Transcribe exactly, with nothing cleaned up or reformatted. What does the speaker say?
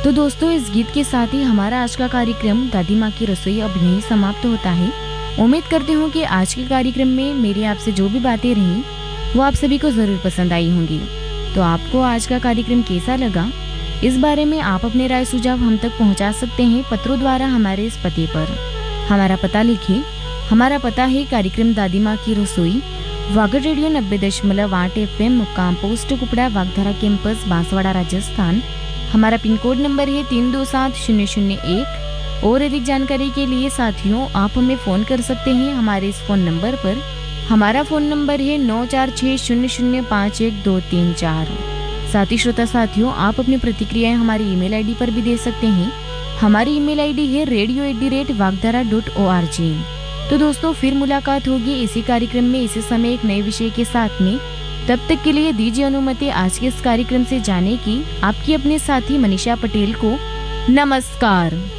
तो दोस्तों, इस गीत के साथ ही हमारा आज का कार्यक्रम दादी माँ की रसोई अब यहीं समाप्त होता है। उम्मीद करती हूँ कि आज के कार्यक्रम में मेरी आपसे जो भी बातें रही वो आप सभी को जरूर पसंद आई होंगी। तो आपको आज का कार्यक्रम कैसा लगा, इस बारे में आप अपने राय सुझाव हम तक पहुंचा सकते हैं पत्रों द्वारा हमारे इस पते पर। हमारा पता लिखिए। हमारा पता है कार्यक्रम दादी माँ की रसोई, वागड़ रेडियो नब्बे दशमलव आठ एफ एम, मुक्काम पोस्ट कुपड़ा, वागधारा कैंपस, बांसवाड़ा, राजस्थान। हमारा पिन कोड नंबर है तीन दो सात शून्य शून्य एक। और अधिक जानकारी के लिए साथियों आप हमें फ़ोन कर सकते हैं हमारे इस फ़ोन नंबर पर। हमारा फ़ोन नंबर है नौ चार छः शून्य शून्य पाँच एक दो तीन चार। साथ ही श्रोता साथियों, आप अपनी प्रतिक्रियाएं हमारी ईमेल आईडी पर भी दे सकते हैं। हमारी ईमेल आईडी है radio at the rate वागधारा dot O R G. तो दोस्तों, फिर मुलाकात होगी इसी कार्यक्रम में इसी समय एक नए विषय के साथ में। तब तक के लिए दीजिए अनुमति आज के इस कार्यक्रम से जाने की आपकी अपने साथी मनीषा पटेल को। नमस्कार।